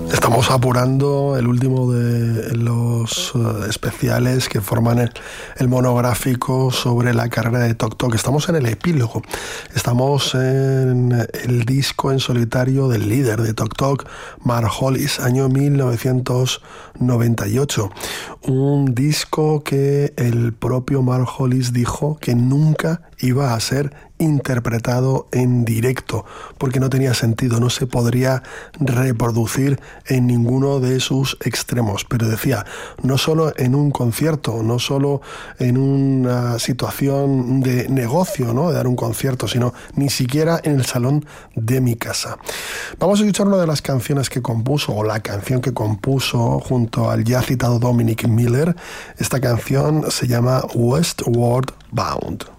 Estamos apurando el último de los especiales que forman el monográfico sobre la carrera de Tok Tok. Estamos en el epílogo, estamos en el disco en solitario del líder de Tok Tok, Mark Hollis, año 1998. Un disco que el propio Mark Hollis dijo que nunca iba a ser interpretado en directo, porque no tenía sentido, no se podría reproducir en ninguno de sus extremos. Pero decía, no solo en un concierto, no solo en una situación de negocio, ¿no?, de dar un concierto, sino ni siquiera en el salón de mi casa. Vamos a escuchar una de las canciones que compuso, o la canción que compuso junto al ya citado Dominic Miller. Esta canción se llama Westward Bound.